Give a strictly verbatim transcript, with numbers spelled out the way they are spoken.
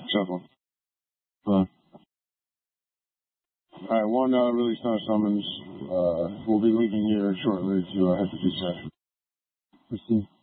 Several. Uh, Alright, one uh, release not summons. Uh, we'll be leaving here shortly to uh, head to D C. Proceed.